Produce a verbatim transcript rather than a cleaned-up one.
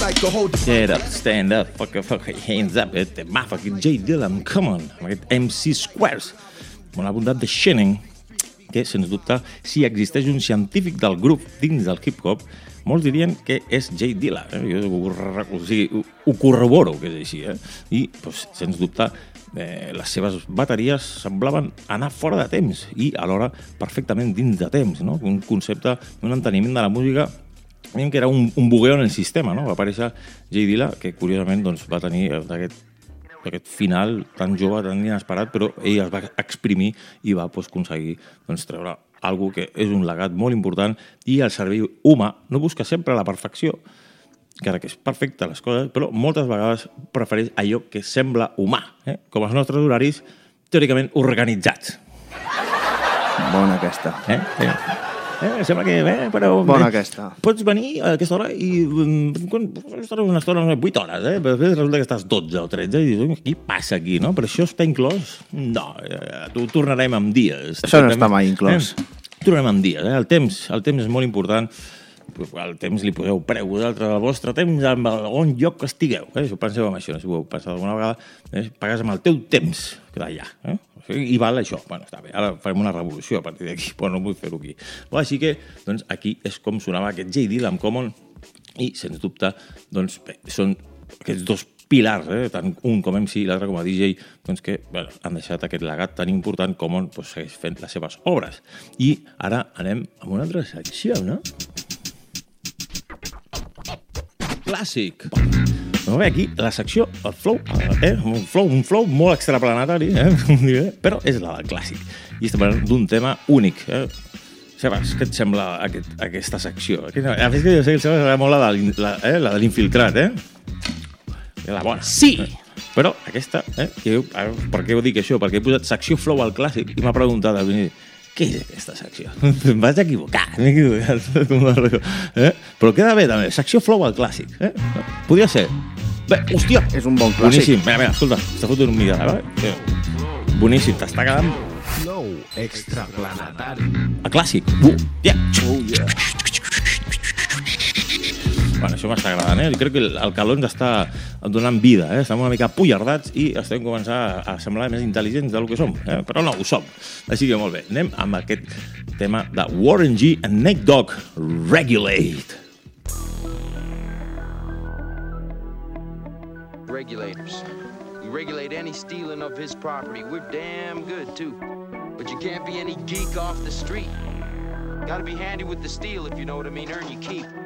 Get up, stand up, fuck, fuck, hands up, eh? Fucking J Dilla, come on, amb aquest M C Squares, amb la bondat de Shining, que, sens dubte, si existeix un científic del grup dins del hip-hop, molts dirien que és J Dilla. Eh? Jo ho, o sigui, ho, ho corroboro que és així. Eh? I, doncs, sens dubte, eh, les seves bateries semblaven anar fora de temps i, alhora, perfectament dins de temps. No? Un concepte, un enteniment de la música que era un, un bugueo en el sistema. No? Va aparèixer J Dilla, que, curiosament, doncs, va tenir aquest aquest final tan jove, tan inesperat, però ell es va exprimir i va doncs, aconseguir doncs, treure algo que és un legat molt important i el cervell humà no busca sempre la perfecció, encara que és perfecte les coses, però moltes vegades prefereix allò que sembla humà, eh? Com els nostres horaris teòricament organitzats. Bona aquesta. Eh? eh? Eh, sembla que bé, però... Bona eh, aquesta. Pots venir a aquesta hora i... Estaràs una estona, vuit hores, eh? Però després resulta que estàs dotze o tretze i dius, què passa aquí, no? Però això està inclòs? No, eh, t'ho tornarem amb dies. Això no està mai inclòs. Eh? Tornarem amb dies, eh? El temps, el temps és molt important. El temps li poseu preu, vosaltres, el vostre temps, en on lloc que estigueu. Eh? Si ho penseu en això, si ho heu pensat alguna vegada, eh? Pagues amb el teu temps, que d'allà, eh? I val això. Bueno, està bé, ara farem una revolució a partir d'aquí, però no vull fer-ho aquí. Bueno, així que, doncs, aquí és com sonava aquest J Dilla amb Common i, sens dubte, doncs, bé, són aquests dos pilars, eh? Tant un com M C i l'altre com a D J, doncs que bueno, han deixat aquest legat tan important com on doncs, segueix fent les seves obres. I ara anem amb una altra secció, no? Clàssic. Doncs bé, aquí la secció, el flow, eh? un, flow un flow molt extraplanetari, eh? Però és la del clàssic. I estem parlant d'un tema únic. Eh? Sebas, què et sembla aquest, aquesta secció? Aquesta, a més que jo sé que el Sebas agrada molt la de, la, eh? la de l'infiltrat, eh? La bona. Sí! Eh? Però aquesta, eh? Que jo, per què ho dic això? Perquè he posat secció flow al clàssic i m'ha preguntat a mi, què és aquesta secció? Em vaig equivocar, m'he equivocat. Eh? Però queda bé també, secció flow al clàssic. Eh? Podria ser. Bé, hòstia! És un bon clàssic. Boníssim. Mira, mira, escolta, està fotent un mirada, eh? Boníssim, t'està quedant... Flow extraplanetari. A clàssic. Uh, yeah. Oh, yeah. Bueno, això m'està agradant, eh? Crec que el calor ens està donant vida, eh? Estem una mica apollardats i estem començant a semblar més intel·ligents del que som, eh? Però no, ho som. Així que molt bé, anem amb aquest tema de Warren G and Nate Dogg, Regulate. Regulators. We regulate any stealing of his property. We're damn good, too. But you can't be any geek off the street. Gotta be handy with the steel, if you know what I mean. Earn your keep.